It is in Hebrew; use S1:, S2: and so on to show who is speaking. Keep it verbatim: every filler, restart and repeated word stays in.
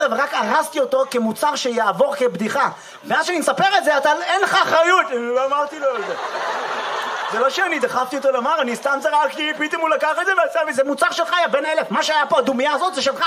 S1: ורק הרסתי אותו כמוצר שיעבור כבדיחה. ואז שאני מספר את זה, אתה אין לך אחריות. אני לא אמרתי לו על זה. זה לא שאני דחפתי אותו למר, אני סתם זרקתי, פתאום הוא לקח את זה ועשה, וזה מוצר שלך, יא בן אלף. מה שהיה פה, הדומיה הזאת, זה שלך.